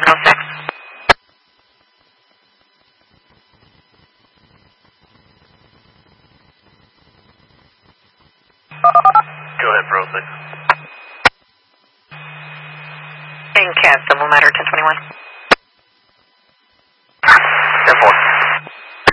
1006. Go ahead, Pro 6. In CAD, double matter 1021.